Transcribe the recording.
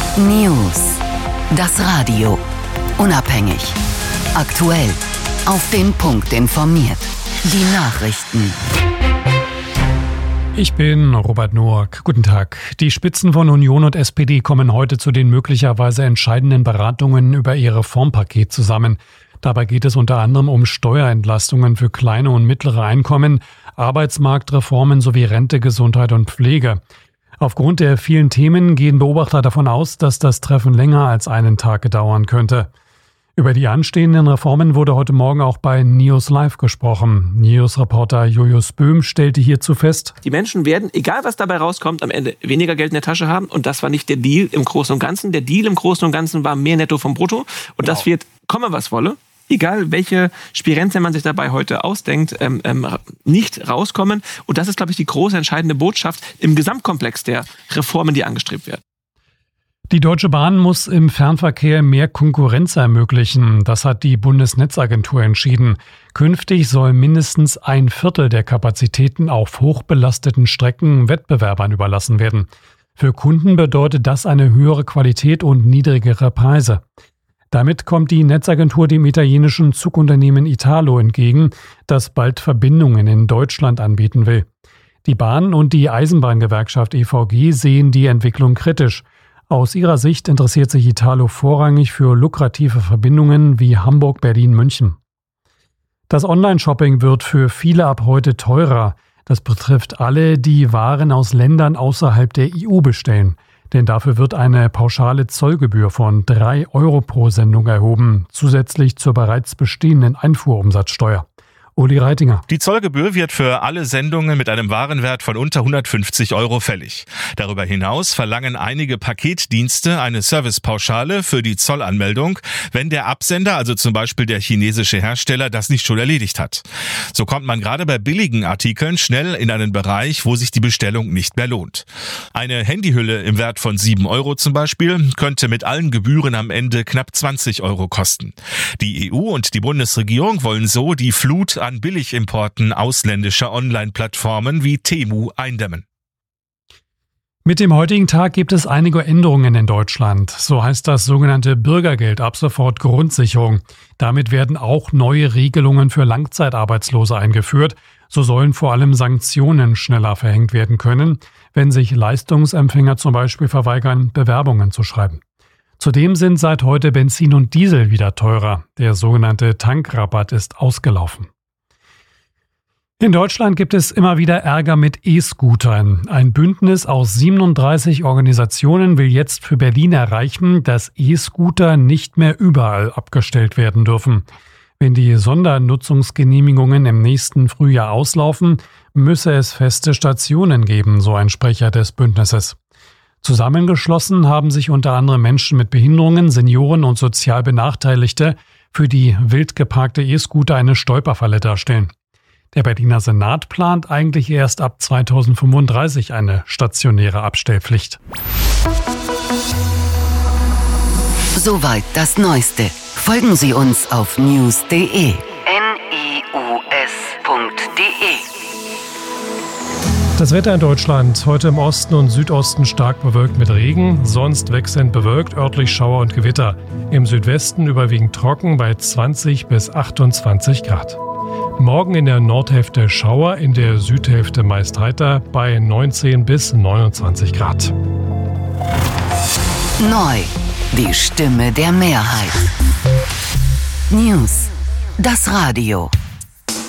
News. Das Radio. Unabhängig. Aktuell. Auf den Punkt informiert. Die Nachrichten. Ich bin Robert Noack. Guten Tag. Die Spitzen von Union und SPD kommen heute zu den möglicherweise entscheidenden Beratungen über ihr Reformpaket zusammen. Dabei geht es unter anderem um Steuerentlastungen für kleine und mittlere Einkommen, Arbeitsmarktreformen sowie Rente, Gesundheit und Pflege. Aufgrund der vielen Themen gehen Beobachter davon aus, dass das Treffen länger als einen Tag dauern könnte. Über die anstehenden Reformen wurde heute Morgen auch bei News Live gesprochen. News-Reporter Julius Böhm stellte hierzu fest: Die Menschen werden, egal was dabei rauskommt, am Ende weniger Geld in der Tasche haben. Und das war nicht der Deal im Großen und Ganzen. Der Deal im Großen und Ganzen war mehr Netto vom Brutto. Und das wird, komme was wolle, egal welche Spirenzien man sich dabei heute ausdenkt, nicht rauskommen. Und das ist, glaube ich, die große entscheidende Botschaft im Gesamtkomplex der Reformen, die angestrebt werden. Die Deutsche Bahn muss im Fernverkehr mehr Konkurrenz ermöglichen. Das hat die Bundesnetzagentur entschieden. Künftig soll mindestens ein Viertel der Kapazitäten auf hochbelasteten Strecken Wettbewerbern überlassen werden. Für Kunden bedeutet das eine höhere Qualität und niedrigere Preise. Damit kommt die Netzagentur dem italienischen Zugunternehmen Italo entgegen, das bald Verbindungen in Deutschland anbieten will. Die Bahn und die Eisenbahngewerkschaft EVG sehen die Entwicklung kritisch. Aus ihrer Sicht interessiert sich Italo vorrangig für lukrative Verbindungen wie Hamburg, Berlin, München. Das Online-Shopping wird für viele ab heute teurer. Das betrifft alle, die Waren aus Ländern außerhalb der EU bestellen. Denn dafür wird eine pauschale Zollgebühr von 3 Euro pro Sendung erhoben, zusätzlich zur bereits bestehenden Einfuhrumsatzsteuer. Uli Reitinger. Die Zollgebühr wird für alle Sendungen mit einem Warenwert von unter 150 Euro fällig. Darüber hinaus verlangen einige Paketdienste eine Servicepauschale für die Zollanmeldung, wenn der Absender, also zum Beispiel der chinesische Hersteller, das nicht schon erledigt hat. So kommt man gerade bei billigen Artikeln schnell in einen Bereich, wo sich die Bestellung nicht mehr lohnt. Eine Handyhülle im Wert von 7 Euro zum Beispiel könnte mit allen Gebühren am Ende knapp 20 Euro kosten. Die EU und die Bundesregierung wollen so die Flut an Billigimporten ausländischer Online-Plattformen wie Temu eindämmen. Mit dem heutigen Tag gibt es einige Änderungen in Deutschland. So heißt das sogenannte Bürgergeld ab sofort Grundsicherung. Damit werden auch neue Regelungen für Langzeitarbeitslose eingeführt. So sollen vor allem Sanktionen schneller verhängt werden können, wenn sich Leistungsempfänger zum Beispiel verweigern, Bewerbungen zu schreiben. Zudem sind seit heute Benzin und Diesel wieder teurer. Der sogenannte Tankrabatt ist ausgelaufen. In Deutschland gibt es immer wieder Ärger mit E-Scootern. Ein Bündnis aus 37 Organisationen will jetzt für Berlin erreichen, dass E-Scooter nicht mehr überall abgestellt werden dürfen. Wenn die Sondernutzungsgenehmigungen im nächsten Frühjahr auslaufen, müsse es feste Stationen geben, so ein Sprecher des Bündnisses. Zusammengeschlossen haben sich unter anderem Menschen mit Behinderungen, Senioren und sozial Benachteiligte, für die wild geparkte E-Scooter eine Stolperfalle darstellen. Der Berliner Senat plant eigentlich erst ab 2035 eine stationäre Abstellpflicht. Soweit das Neueste. Folgen Sie uns auf news.de. news.de. Das Wetter in Deutschland. Heute im Osten und Südosten stark bewölkt mit Regen, sonst wechselnd bewölkt, örtlich Schauer und Gewitter. Im Südwesten überwiegend trocken bei 20 bis 28 Grad. Morgen in der Nordhälfte Schauer, in der Südhälfte meist heiter bei 19 bis 29 Grad. Neu. Die Stimme der Mehrheit. News. Das Radio.